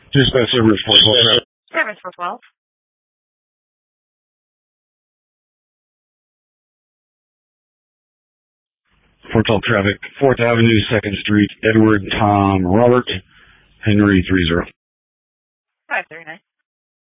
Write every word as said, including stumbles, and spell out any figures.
Dispatch service four twelve. Service four twelve. four twelve traffic, fourth Avenue, second Street, Edward, Tom, Robert, Henry three zero. five three nine.